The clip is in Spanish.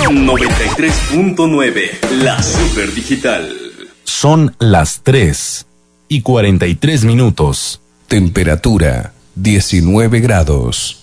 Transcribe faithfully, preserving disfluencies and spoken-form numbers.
noventa y tres punto nueve, la Super Digital. Son las tres y cuarenta y tres minutos. Temperatura diecinueve grados.